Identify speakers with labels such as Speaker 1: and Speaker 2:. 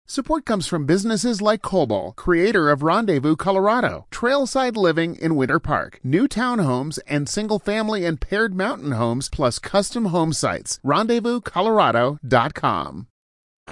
Speaker 1: Support comes from businesses like Cobol, creator of Rendezvous, Colorado, Trailside Living in Winter Park, new townhomes and single-family and paired mountain homes, plus custom home sites. RendezvousColorado.com.